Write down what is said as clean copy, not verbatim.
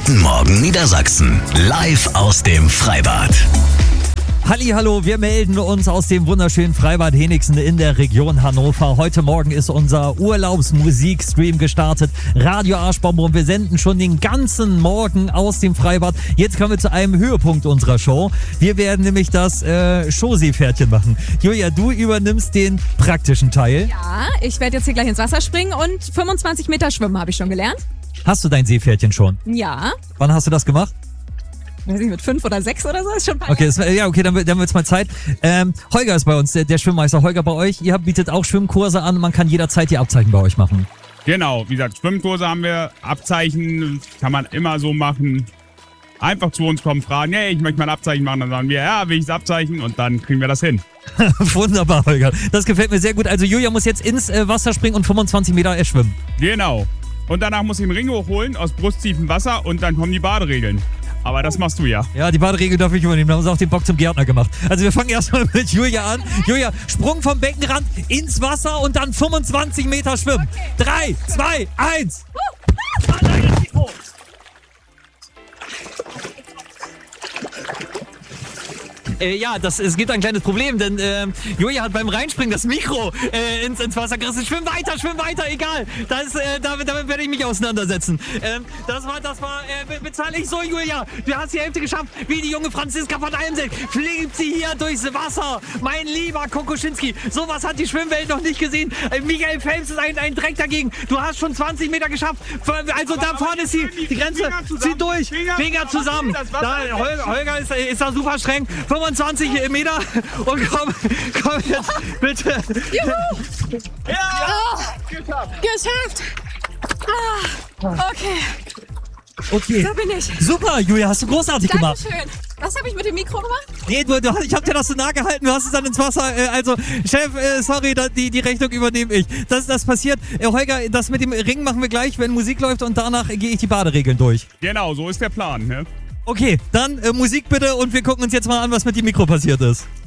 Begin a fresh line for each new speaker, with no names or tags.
Guten Morgen Niedersachsen, live aus dem Freibad.
Hallihallo, wir melden uns aus dem wunderschönen Freibad Henigsen in der Region Hannover. Heute Morgen ist unser Urlaubsmusikstream gestartet. Radio Arschbombe und wir senden schon den ganzen Morgen aus dem Freibad. Jetzt kommen wir zu einem Höhepunkt unserer Show. Wir werden nämlich das Showseepferdchen machen. Julia, du übernimmst den praktischen Teil.
Ja, ich werde jetzt hier gleich ins Wasser springen und 25 Meter schwimmen, habe ich schon gelernt.
Hast du dein Seepferdchen schon?
Ja.
Wann hast du das gemacht?
Weiß nicht, mit 5 oder 6 oder so, ist schon ein paar
Okay, dann wird's mal Zeit. Holger ist bei uns, der Schwimmmeister. Holger, bei euch, ihr bietet auch Schwimmkurse an. Man kann jederzeit die Abzeichen bei euch machen.
Genau, wie gesagt, Schwimmkurse haben wir, Abzeichen kann man immer so machen. Einfach zu uns kommen, fragen, hey, ich möchte mal ein Abzeichen machen. Dann sagen wir, ja, will ich das Abzeichen und dann kriegen wir das hin.
Wunderbar, Holger. Das gefällt mir sehr gut. Also Julia muss jetzt ins Wasser springen und 25 Meter schwimmen.
Genau. Und danach muss ich einen Ring hochholen aus brusttiefem Wasser und dann kommen die Baderegeln. Aber das machst du ja.
Ja, die Baderegel darf ich übernehmen. Da haben sie auch den Bock zum Gärtner gemacht. Also wir fangen erstmal mit Julia an. Julia, Sprung vom Beckenrand ins Wasser und dann 25 Meter schwimmen. 3, 2, 1. Es gibt ein kleines Problem, denn Julia hat beim Reinspringen das Mikro ins Wasser gerissen. Schwimm weiter, egal. Damit werde ich mich auseinandersetzen. Das war bezahle ich so, Julia. Du hast die Hälfte geschafft, wie die junge Franziska von Almseck. Fliegt sie hier durchs Wasser. Mein lieber Kokoschinski. Sowas hat die Schwimmwelt noch nicht gesehen. Michael Phelps ist ein Dreck dagegen. Du hast schon 20 Meter geschafft. Also da vorne ist die Grenze. Zieh durch. Finger zusammen. Holger ist da super streng. 25 Meter und komm jetzt bitte.
Juhu! Ja! Geschafft! Okay. Da bin ich.
Super, Julia, hast du großartig gemacht.
Dankeschön. Was habe ich mit dem Mikro gemacht?
Nee, ich habe dir das so nah gehalten, du hast es dann ins Wasser. Also, Chef, sorry, die Rechnung übernehme ich. Das passiert. Holger, das mit dem Ring machen wir gleich, wenn Musik läuft und danach gehe ich die Baderegeln durch.
Genau, so ist der Plan. Ne?
Okay, dann Musik bitte und wir gucken uns jetzt mal an, was mit dem Mikro passiert ist.